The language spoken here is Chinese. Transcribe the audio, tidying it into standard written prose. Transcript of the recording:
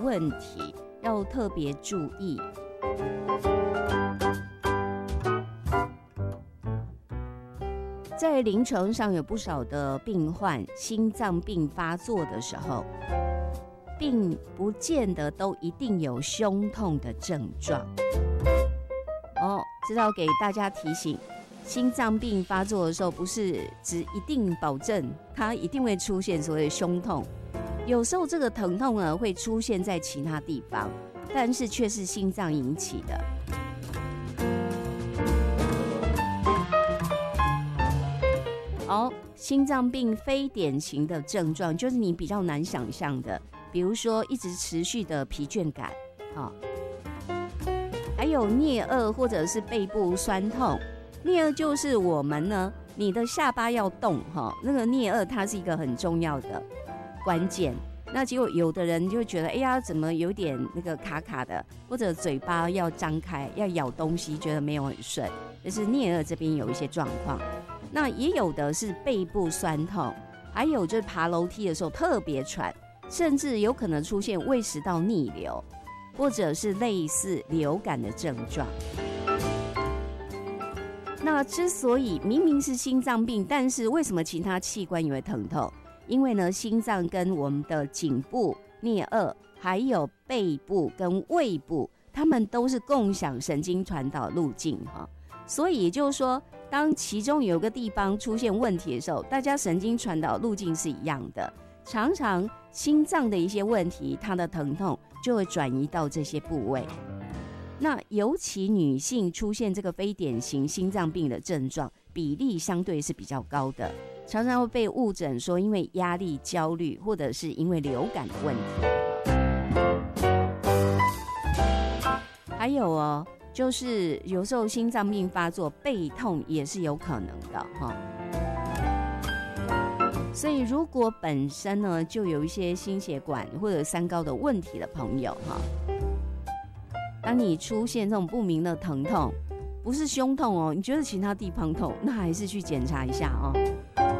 问题，要特别注意。在临床上有不少的病患心脏病发作的时候，并不见得都一定有胸痛的症状。这道给大家提醒，心脏病发作的时候，不是只一定保证它一定会出现所谓的胸痛，有时候这个疼痛呢会出现在其他地方，但是却是心脏引起的。心脏病非典型的症状就是你比较难想象的，比如说一直持续的疲倦感，还有颞颌或者是背部酸痛。颞颌就是我们呢，你的下巴要动，那个颞颌它是一个很重要的关键。那结果有的人就觉得，哎呀，怎么有点那个卡卡的，或者嘴巴要张开，要咬东西，觉得没有很顺，就是颞颌这边有一些状况。那也有的是背部酸痛，还有就是爬楼梯的时候特别喘，甚至有可能出现胃食道逆流，或者是类似流感的症状。那之所以明明是心脏病，但是为什么其他器官也会疼痛？因为呢，心脏跟我们的颈部、颞颌，还有背部跟胃部，它们都是共享神经传导路径所以也就是说，当其中有个地方出现问题的时候，大家神经传导路径是一样的，常常心脏的一些问题，它的疼痛就会转移到这些部位。那尤其女性出现这个非典型心脏病的症状比例相对是比较高的，常常会被误诊说因为压力、焦虑，或者是因为流感的问题。还有就是有时候心脏病发作，背痛也是有可能的所以如果本身呢就有一些心血管或者三高的问题的朋友当你出现这种不明的疼痛，不是胸痛你觉得其他地方痛，那还是去检查一下